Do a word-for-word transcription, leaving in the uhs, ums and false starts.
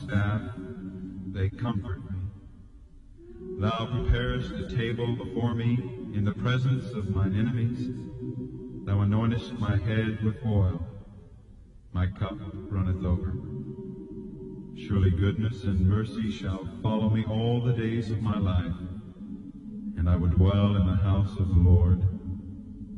staff, they comfort me. Thou preparest a table before me in the presence of mine enemies. Thou anointest my head with oil. My cup runneth over. Surely goodness and mercy shall follow me all the days of my life, and I will dwell in the house of the Lord